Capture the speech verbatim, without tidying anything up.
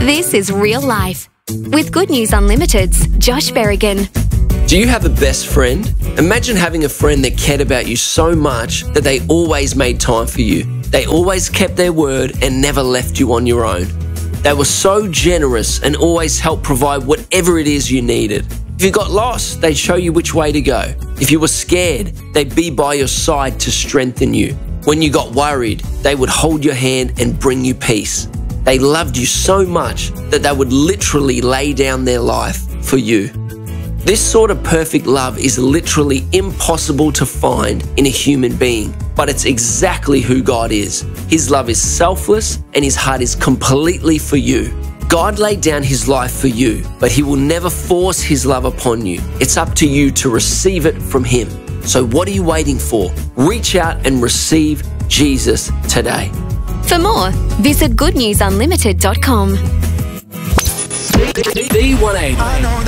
This is real life. With Good News Unlimited's Josh Berrigan. Do you have a best friend? Imagine having a friend that cared about you so much that they always made time for you. They always kept their word and never left you on your own. They were so generous and always helped provide whatever it is you needed. If you got lost, they'd show you which way to go. If you were scared, they'd be by your side to strengthen you. When you got worried, they would hold your hand and bring you peace. They loved you so much that they would literally lay down their life for you. This sort of perfect love is literally impossible to find in a human being, but it's exactly who God is. His love is selfless and His heart is completely for you. God laid down His life for you, but He will never force His love upon you. It's up to you to receive it from Him. So what are you waiting for? Reach out and receive Jesus today. For more, visit good news unlimited dot com. D one eighty.